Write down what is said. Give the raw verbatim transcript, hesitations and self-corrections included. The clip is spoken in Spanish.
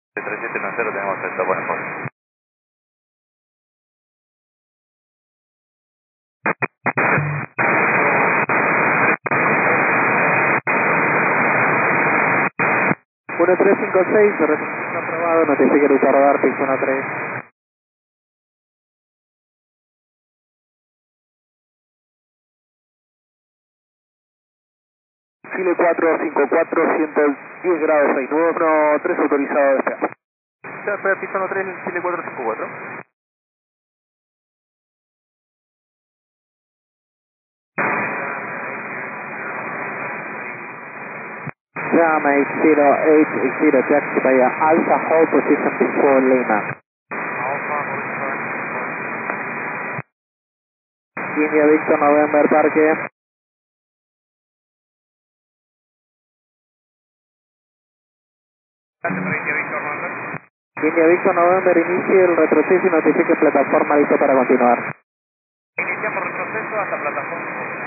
tres siete uno cero tenemos esto, bueno, pues. uno tres cinco seis, retorno aprobado, notifique el uso radar, piso uno tres. Chile cuatro cinco cuatro, ciento diez grados seis nueve, uno tres autorizado de despegar. Ya fue a piso uno tres, Chile cuatro cinco cuatro. Llama eight zero eight zero, taxi via Alpha, hold position before Lima. India Victor November, parque. Gracias por India Víctor November. India Victor November, inicie el retroceso y notifique plataforma listo para continuar. Iniciamos retroceso hasta plataforma.